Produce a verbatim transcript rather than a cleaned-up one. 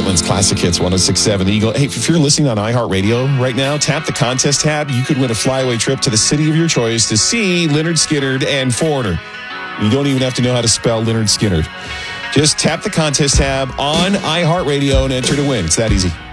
Portland's Classic Hits one oh six point seven Eagle. Hey, if you're listening on iHeartRadio right now, tap the contest tab. You could win a flyaway trip to the city of your choice to see Lynyrd Skynyrd and Foreigner. You don't even have to know how to spell Lynyrd Skynyrd. Just tap the contest tab on iHeartRadio and enter to win. It's that easy.